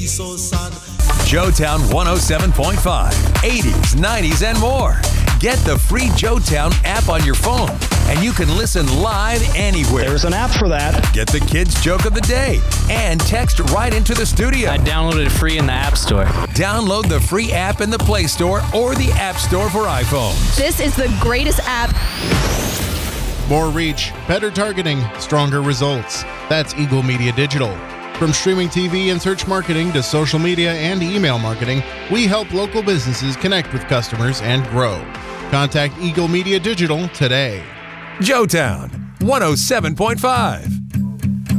be so sad. Joetown 107.5, 80s, 90s, and more. Get the free Joetown app on your phone, and you can listen live anywhere. There's an app for that. Get the kids' joke of the day and text right into the studio. I downloaded it free in the App Store. Download the free app in the Play Store or the App Store for iPhones. This is the greatest app. More reach, better targeting, stronger results. That's Eagle Media Digital. From streaming TV and search marketing to social media and email marketing, we help local businesses connect with customers and grow. Contact Eagle Media Digital today. Joetown 107.5.